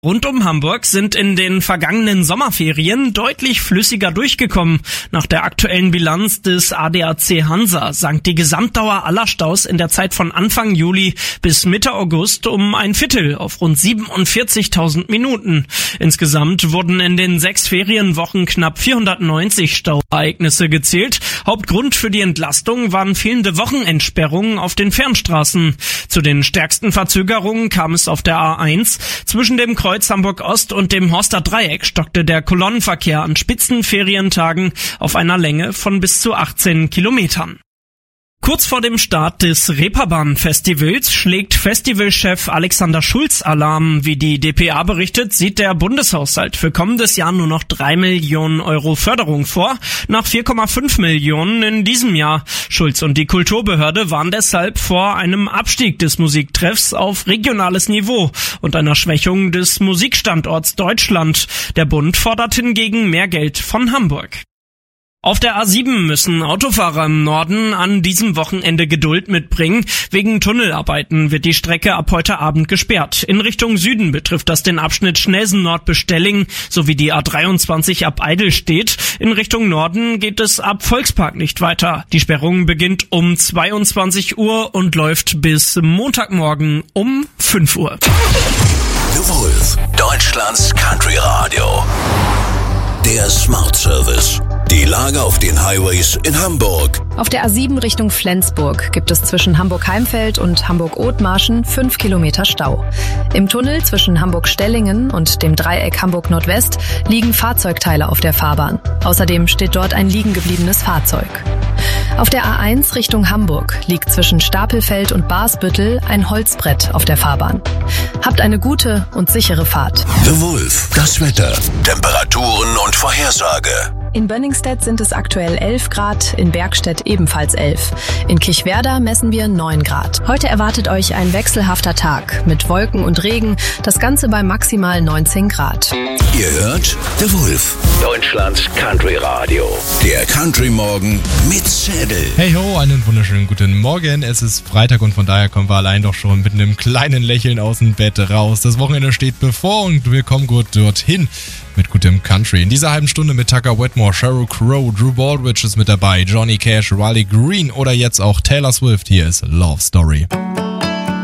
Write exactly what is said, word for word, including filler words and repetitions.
Rund um Hamburg sind in den vergangenen Sommerferien deutlich flüssiger durchgekommen. Nach der aktuellen Bilanz des A D A C Hansa sank die Gesamtdauer aller Staus in der Zeit von Anfang Juli bis Mitte August um ein Viertel auf rund siebenundvierzigtausend Minuten. Insgesamt wurden in den sechs Ferienwochen knapp vierhundertneunzig Stauereignisse gezählt. Hauptgrund für die Entlastung waren fehlende Wochenendsperrungen auf den Fernstraßen. Zu den stärksten Verzögerungen kam es auf der A eins. Zwischen dem Kreuz Hamburg-Ost und dem Horster Dreieck stockte der Kolonnenverkehr an Spitzenferientagen auf einer Länge von bis zu achtzehn Kilometern. Kurz vor dem Start des Reeperbahn-Festivals schlägt Festivalchef Alexander Schulz Alarm. Wie die D P A berichtet, sieht der Bundeshaushalt für kommendes Jahr nur noch drei Millionen Euro Förderung vor, nach vier Komma fünf Millionen in diesem Jahr. Schulz und die Kulturbehörde waren deshalb vor einem Abstieg des Musiktreffs auf regionales Niveau und einer Schwächung des Musikstandorts Deutschland. Der Bund fordert hingegen mehr Geld von Hamburg. Auf der A sieben müssen Autofahrer im Norden an diesem Wochenende Geduld mitbringen. Wegen Tunnelarbeiten wird die Strecke ab heute Abend gesperrt. In Richtung Süden betrifft das den Abschnitt Schnelsen-Nord bis Stelling sowie die A dreiundzwanzig ab Eidelstedt. In Richtung Norden geht es ab Volkspark nicht weiter. Die Sperrung beginnt um zweiundzwanzig Uhr und läuft bis Montagmorgen um fünf Uhr. The Wolf, Deutschlands Country Radio. Der Smart Service. Die Lage auf den Highways in Hamburg. Auf der A sieben Richtung Flensburg gibt es zwischen Hamburg-Heimfeld und Hamburg-Othmarschen fünf Kilometer Stau. Im Tunnel zwischen Hamburg-Stellingen und dem Dreieck Hamburg-Nordwest liegen Fahrzeugteile auf der Fahrbahn. Außerdem steht dort ein liegen gebliebenes Fahrzeug. Auf der A eins Richtung Hamburg liegt zwischen Stapelfeld und Barsbüttel ein Holzbrett auf der Fahrbahn. Habt eine gute und sichere Fahrt. The Wolf, das Wetter, Temperaturen und Vorhersage. In Bönningstedt sind es aktuell elf Grad, in Bergstedt ebenfalls elf. In Kirchwerder messen wir neun Grad. Heute erwartet euch ein wechselhafter Tag mit Wolken und Regen, das Ganze bei maximal neunzehn Grad. Ihr hört The Wolf, Deutschlands Country Radio. Der Country Morgen mit Zettel. Hey ho, einen wunderschönen guten Morgen. Es ist Freitag und von daher kommen wir allein doch schon mit einem kleinen Lächeln aus dem Bett raus. Das Wochenende steht bevor und wir kommen gut dorthin mit gutem Country. In dieser halben Stunde mit Tucker Wetmore, Sheryl Crow, Drew Baldridge ist mit dabei, Johnny Cash, Riley Green oder jetzt auch Taylor Swift. Hier ist Love Story.